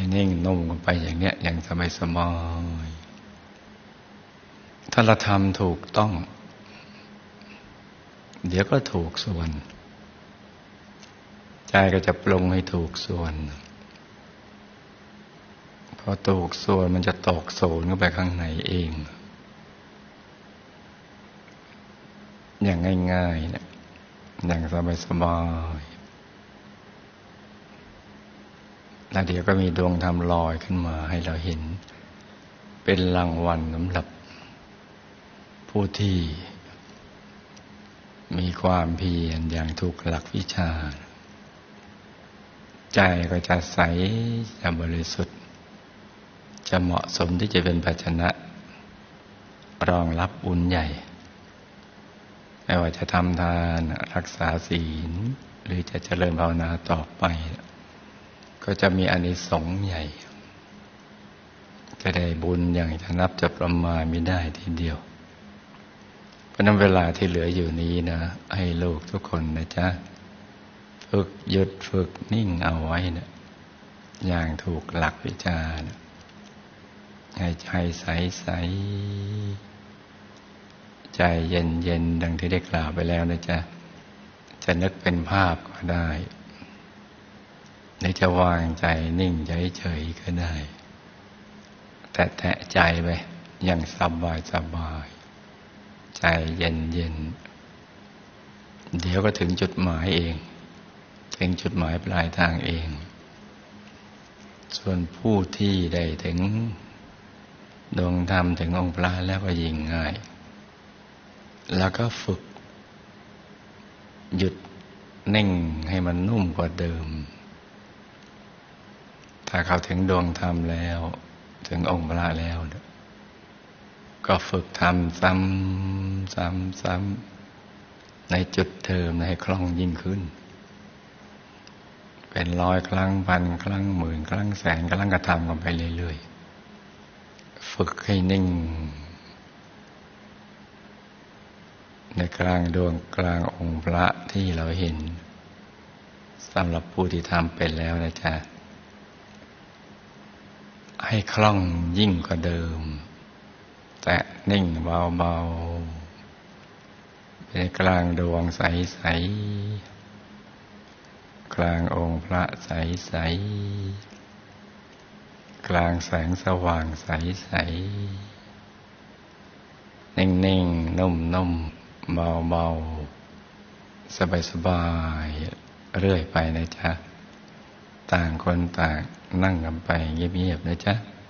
นิ่งนุ่มกันไปอย่างเนี้ยอย่างสบายๆถ้าเราทำถูกต้องเดี๋ยวก็ถูกส่วนใจก็จะปรุงให้ถูกส่วนพอถูกส่วนมันจะตกศูนย์เข้าไปข้างในเองอย่างง่ายๆเนี่ยอย่างสบายๆแล้วเดี๋ยวก็มีดวงธรรมลอยขึ้นมาให้เราเห็นเป็นรางวัลสำหรับผู้ที่มีความเพียรอย่างถูกหลักวิชาใจก็จะใสจะบริสุทธิ์จะเหมาะสมที่จะเป็นภาชนะรองรับบุญใหญ่ไม่ว่าจะทำทานรักษาศีลหรือจะเจริญภาวนาต่อไปก็จะมีอานิสงส์ใหญ่จะได้บุญอย่างจะนับจะประมาณไม่ได้ทีเดียวเพราะนั้นเวลาที่เหลืออยู่นี้นะให้ลูกทุกคนนะจ๊ะฝึกหยุดฝึกนิ่งเอาไว้นะอย่างถูกหลักวิชานะให้ใจใสๆใจเย็นๆดังที่ได้กล่าวไปแล้วนะจ๊ะจะนึกเป็นภาพก็ได้หรือจะวางใจนิ่งเฉยๆก็ได้แตะใจไปอย่างสบายๆใจเย็นๆเดี๋ยวก็ถึงจุดหมายเองถึงจุดหมายปลายทางเองส่วนผู้ที่ได้ถึงดวงธรรมถึงองค์พระแล้วก็ยิ่งง่ายแล้วก็ฝึกหยุดนิ่งให้มันนุ่มกว่าเดิมถ้าเขาถึงดวงธรรมแล้วถึงองค์พระแล้วก็ฝึกทำซ้ำในจุดเดิมให้คล่องยิ่งขึ้นเป็น100 ครั้ง1,000 ครั้ง10,000 ครั้งแสนครั้งก็ทำกันไปเรื่อยๆฝึกให้นิ่งในกลางดวงกลางองค์พระที่เราเห็นสำหรับผู้ที่ทำเป็นแล้วนะจ๊ะให้คล่องยิ่งกว่าเดิมแต่นิ่งเบาๆในกลางดวงใสๆกลางองค์พระใสๆกลางแสงสว่างใสๆนิ่งๆนุ่มๆเบาๆสบายๆเรื่อยไปนะจ๊ะต่างคนต่างนั่งกันไปเงียบๆนะจ๊ะ